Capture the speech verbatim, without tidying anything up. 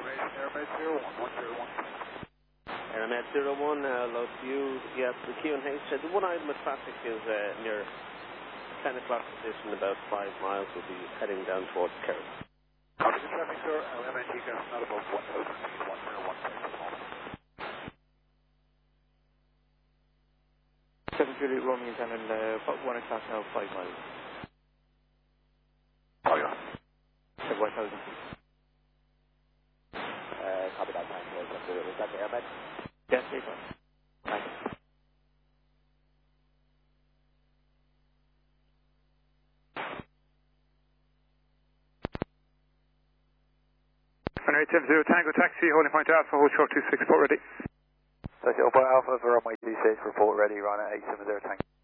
Airmed zero one, one zero one. Airmed zero one, hello to you. Yes, the Q and H. Uh, the one item of traffic is uh, near ten o'clock position, about five miles. We'll be heading down towards Kerry. Copy the traffic, sir. L M N T gas not above one thousand feet, one zero one at the moment. seven Juliet Romeo Channel, uh, about one o'clock now, five miles. Oh, yeah. At one thousand feet. Uh, copy that, thanks. Was that the Airmed? Yes, take one. Thanks. Runway ten zero Tango Taxi, holding point Alpha, hold short two six, port ready. Taxi Oppo Alpha, for my D stage for port ready, run at eight seven zero Tango.